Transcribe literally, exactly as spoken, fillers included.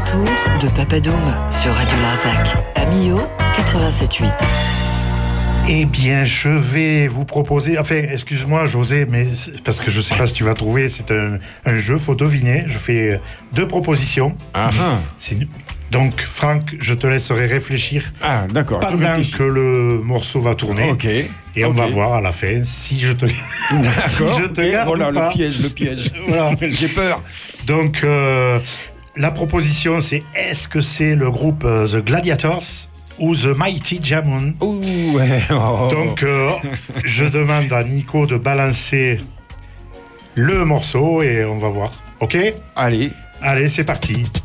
retour de Papadoum sur Radio Larzac. À Millau, quatre-vingt-sept huit. Eh bien, je vais vous proposer... Enfin, excuse-moi, José, mais parce que je ne sais pas si tu vas trouver, c'est un, un jeu, il faut deviner. Je fais deux propositions. Ah, c'est... Donc, Franck, je te laisserai réfléchir ah d'accord. pendant que le morceau va tourner. Ok. Et okay. on va voir à la fin si je te, si je te okay. garde Voilà, ou pas. le piège, le piège. Voilà. J'ai peur. Donc, euh, la proposition, c'est est-ce que c'est le groupe euh, The Gladiators ou The Mighty Jamun? Ouh, ouais. Oh. Donc, euh, je demande à Nico de balancer le morceau et on va voir. Ok? Allez. Allez, c'est parti.